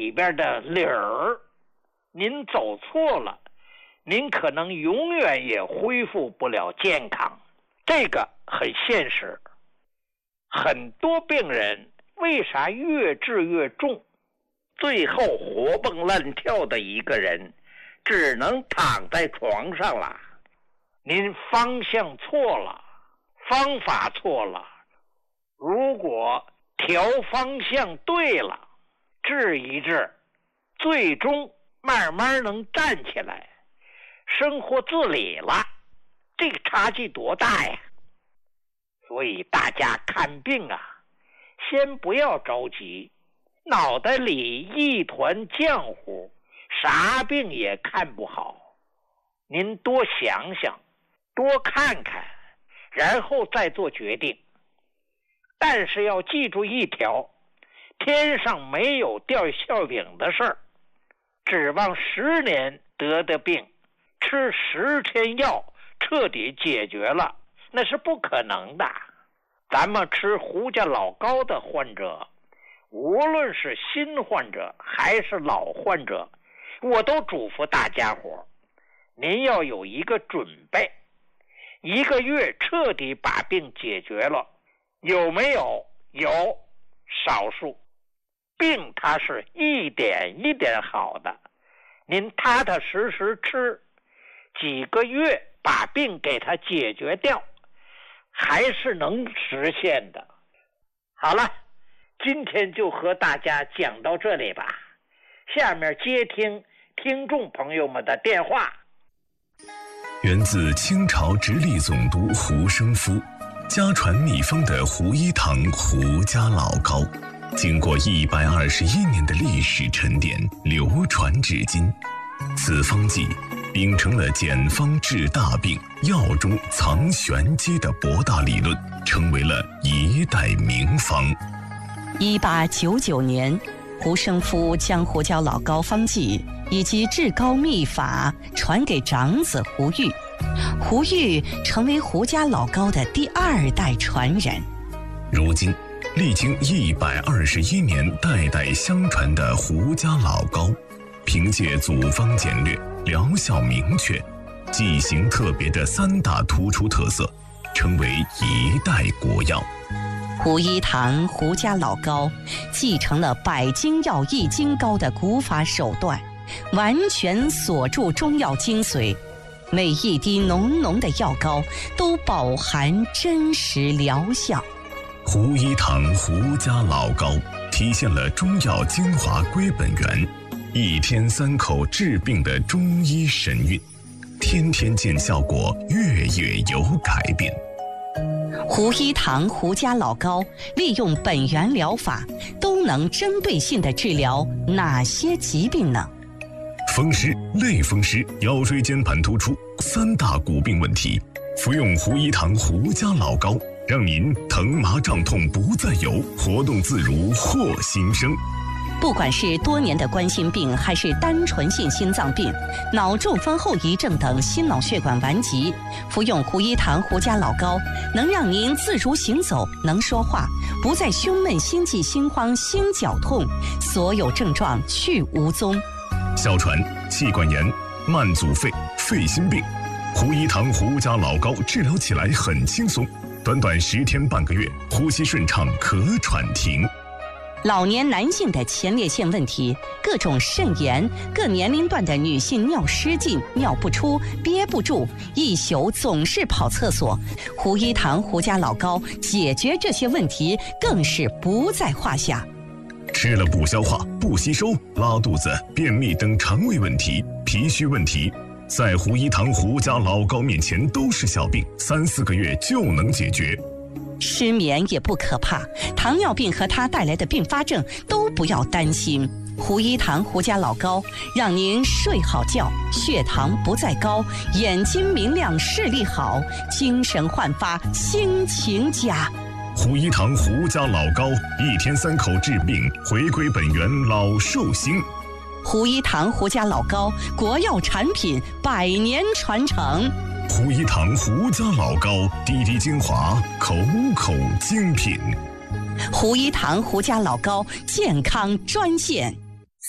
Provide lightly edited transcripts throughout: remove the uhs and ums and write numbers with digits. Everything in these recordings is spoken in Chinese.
里边的理儿，您走错了，您可能永远也恢复不了健康。这个很现实。很多病人为啥越治越重，最后活蹦乱跳的一个人只能躺在床上了？您方向错了，方法错了。如果调方向对了，治一治，最终慢慢能站起来，生活自理了，这个差距多大呀！所以大家看病啊，先不要着急，脑袋里一团浆糊，啥病也看不好。您多想想，多看看，然后再做决定。但是要记住一条，天上没有掉馅饼的事儿。指望10年得的病，吃10天药彻底解决了，那是不可能的。咱们吃胡家老高的患者，无论是新患者还是老患者，我都嘱咐大家伙，您要有一个准备，1个月彻底把病解决了。有没有？有，少数。病它是一点一点好的，您踏踏实实吃，几个月把病给它解决掉，还是能实现的。好了，今天就和大家讲到这里吧，下面接听听众朋友们的电话。 源自清朝直隶总督胡生夫家传秘方的胡一堂胡家老膏，经过121年的历史沉淀，流传至今。此方剂秉承了简方治大病、药中藏玄机的博大理论，成为了一代名方。 1899年，胡生夫将胡椒老膏方剂以及治膏秘法传给长子胡玉，胡玉成为胡家老膏的第2代传人。 如今历经121年代代相传的胡家老膏，凭借组方简略、疗效明确、剂型特别的3大突出特色，成为一代国药。 胡一堂胡家老膏继承了百金药易筋膏的古法手段，完全锁住中药精髓，每一滴浓浓的药膏都饱含真实疗效。 胡一堂胡家老膏体现了中药精华归本源，1天3口治病的中医神韵，天天见效果，月月有改变。 胡一堂胡家老膏利用本源疗法，都能针对性地治疗哪些疾病呢？ 风湿、类风湿、腰椎间盘突出3大骨病问题，服用胡一堂胡家老膏，让您疼麻胀痛不再有，活动自如获新生。 不管是多年的冠心病，还是单纯性心脏病、脑中风后遗症等心脑血管顽疾，服用胡一堂胡家老膏，能让您自如行走，能说话，不再胸闷、心悸、心慌、心绞痛，所有症状去无踪。 哮喘、气管炎、慢阻肺、肺心病，胡一堂胡家老膏治疗起来很轻松，短短10天半个月，呼吸顺畅，咳喘停。 老年男性的前列腺问题，各种肾炎，各年龄段的女性尿失禁、尿不出、憋不住，一宿总是跑厕所，胡一堂胡家老膏解决这些问题更是不在话下。 吃了不消化、不吸收、拉肚子、便秘等肠胃问题、脾虚问题，在胡一堂胡家老膏面前都是小病，3、4个月就能解决。 失眠也不可怕，糖尿病和它带来的并发症都不要担心。胡一堂胡家老膏让您睡好觉，血糖不再高，眼睛明亮，视力好，精神焕发，心情佳。 胡一堂胡家老膏1天3口治病，回归本源，老寿星。 胡一堂胡家老膏，国药产品，100年传承。 胡一堂胡家老膏，滴滴精华，口口精品。 胡一堂胡家老膏健康专线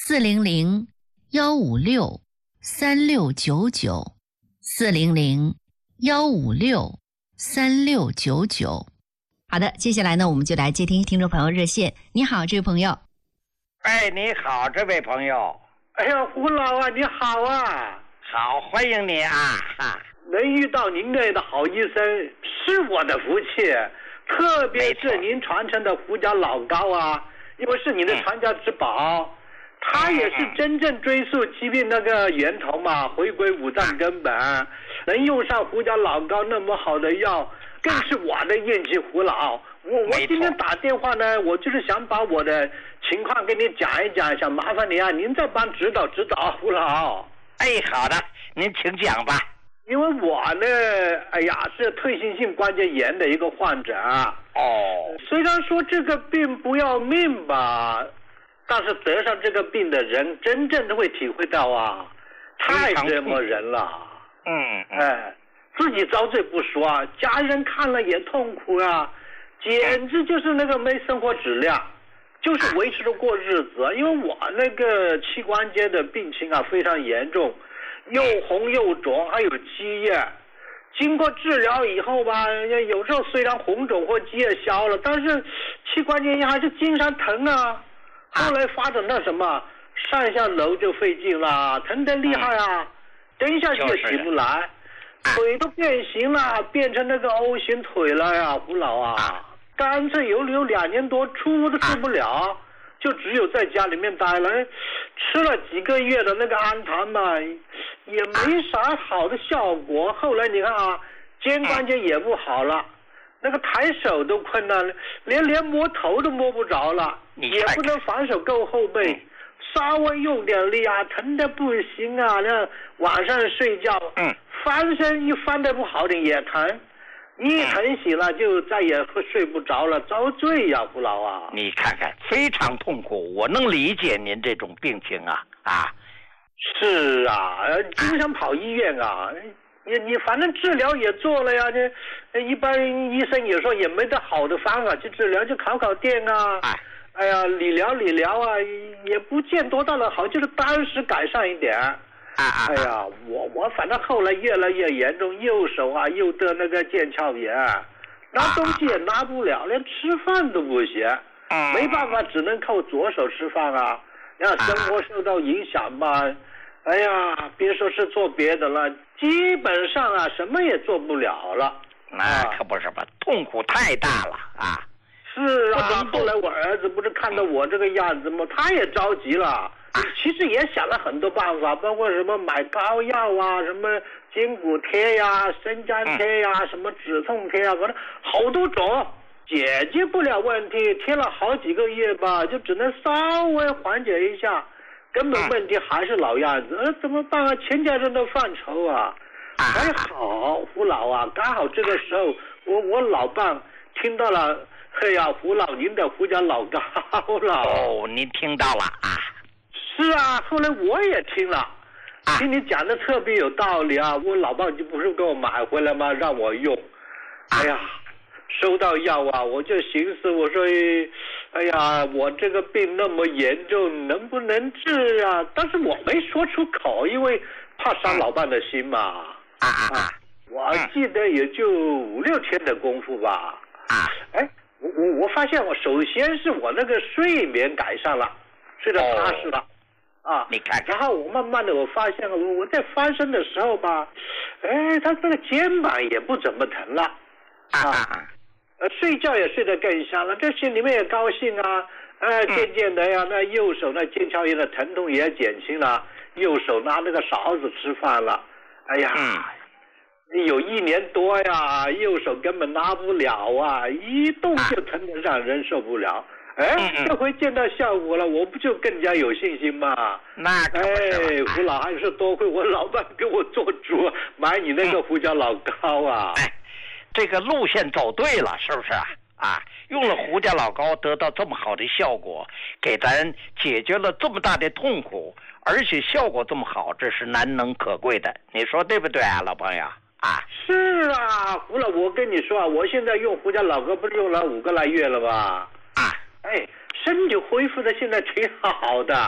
，400-156-3699，400-156-3699。好的，接下来呢，我们就来接听听众朋友热线。你好，这位朋友。 哎，你好，这位朋友。 哎呀，胡老啊，你好啊！ 好，欢迎你啊！ 能遇到您这样的好医生是我的福气，特别是您传承的胡家老高啊，因为是您的传家之宝，它也是真正追溯疾病那个源头嘛，回归五脏根本，能用上胡家老高那么好的药，更是我的运气，胡老。我今天打电话呢，我就是想把我的情况跟你讲一讲，想麻烦你啊，您再帮指导指导，胡老。 哎，好的，您请讲吧。 因为我呢，哎呀，是退行性关节炎的一个患者啊。虽然说这个病不要命吧，但是得上这个病的人真正都会体会到啊，太折磨人了。自己遭罪不说啊，家人看了也痛苦啊，简直就是那个没生活质量，就是维持着过日子。因为我那个膝关节的病情啊非常严重，又红又肿，还有积液。经过治疗以后吧，有时候虽然红肿或积液消了，但是膝关节炎还是经常疼啊。后来发展到什么，上下楼就费劲了，疼得厉害啊，蹲下去也起不来。腿都变形了，变成那个 O 型腿了呀，胡老啊！干脆有2年多出都出不了，就只有在家里面待了。吃了几个月的那个安thần嘛，也没啥好的效果。后来你看啊，肩关节也不好了，那个抬手都困难了，连摸头都摸不着了，也不能反手够后背。稍微用点力啊，疼得不行啊！那晚上睡觉，翻身一翻得不好点也疼，一疼醒了就再也睡不着了，遭罪呀，胡老啊！ 你看看，非常痛苦，我能理解您这种病情啊。 是啊，经常跑医院啊，你反正治疗也做了呀，这一般医生也说也没得好的方法去治疗，就考电啊。哎呀，理疗啊，也不见多大的好，就是当时改善一点。哎呀，我反正后来越来越严重，右手啊又得那个腱鞘炎，拿东西也拿不了，连吃饭都不行，没办法，只能靠左手吃饭啊，让生活受到影响吧。哎呀，别说是做别的了，基本上啊什么也做不了了。 那可不是吧，痛苦太大了啊。 是啊，后来我儿子不是看到我这个样子吗？他也着急了。其实也想了很多办法，包括什么买膏药啊，什么筋骨贴呀、生姜贴呀、什么止痛贴啊，反正好多种，解决不了问题。贴了好几个月吧，就只能稍微缓解一下，根本问题还是老样子。怎么办啊？全家人都犯愁啊。还好胡老啊，刚好这个时候我老伴听到了。哎呀，胡老，您的胡家老高了。 您听到了啊？ 是啊，后来我也听了，听你讲的特别有道理啊。我老伴就不是给我买回来吗？让我用。哎呀，收到药啊，我就寻思，我说，哎呀，我这个病那么严重，能不能治啊？但是我没说出口，因为怕伤老伴的心嘛。我记得也就5、6天的功夫吧。我发现首先是我那个睡眠改善了，睡得踏实了， 你看看。 然后我慢慢的我发现了，我在翻身的时候吧，他这个肩膀也不怎么疼了，睡觉也睡得更香了，这心里面也高兴啊，渐渐的呀，那右手那腱鞘炎的疼痛也减轻了，右手拿那个勺子吃饭了，哎呀。有1年多呀，右手根本拿不了啊，一动就疼得让人受不了。这回见到效果了，我不就更加有信心吗？ 那可不是。 胡老还是多亏我老伴给我做主，买你那个胡家老高啊。 这个路线走对了，是不是啊？用了胡家老高得到这么好的效果，给咱解决了这么大的痛苦，而且效果这么好，这是难能可贵的。你说对不对啊，老朋友？ 是啊，胡老，我跟你说啊，我现在用胡家老高不是用了5个来月了吧？身体恢复的现在挺好的，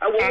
我